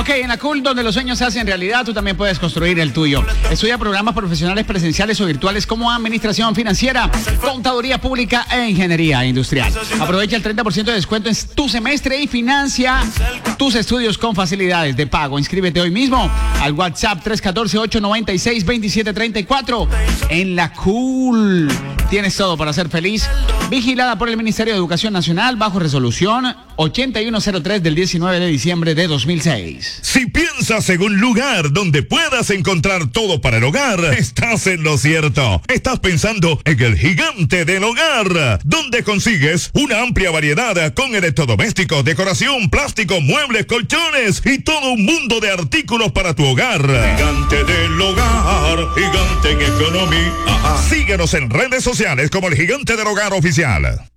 Ok, en la Cool, donde los sueños se hacen realidad, tú también puedes construir el tuyo. Estudia programas profesionales presenciales o virtuales como administración financiera, contaduría pública e ingeniería industrial. Aprovecha el 30% de descuento en tu semestre y financia tus estudios con facilidades de pago. Inscríbete hoy mismo al WhatsApp 314-896-2734. En la Cool tienes todo para ser feliz. Vigilada por el Ministerio de Educación Nacional bajo resolución 8103 del 19 de diciembre de 2006. Si piensas en un lugar donde puedas encontrar todo para el hogar, estás en lo cierto. Estás pensando en el Gigante del Hogar, donde consigues una amplia variedad con electrodomésticos, decoración, plástico, muebles, colchones y todo un mundo de artículos para tu hogar. Gigante del Hogar, gigante en economía. Síguenos en redes sociales como el Gigante del Hogar Oficial.